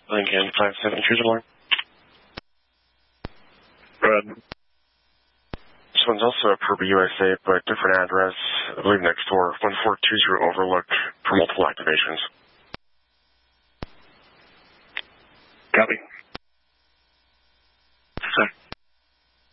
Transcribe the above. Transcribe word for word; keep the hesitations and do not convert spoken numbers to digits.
Lincoln five seven, choose a line. Red. This one's also a Purby U S A, but different address. I believe next door, one four two zero Overlook for multiple activations. Copy.